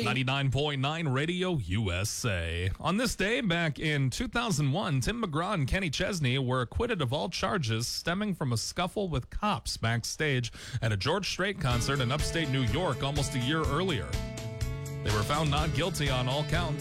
99.9 Radio USA. On this day, back in 2001, Tim McGraw and Kenny Chesney were acquitted of all charges stemming from a scuffle with cops backstage at a George Strait concert in upstate New York almost a year earlier. They were found not guilty on all counts.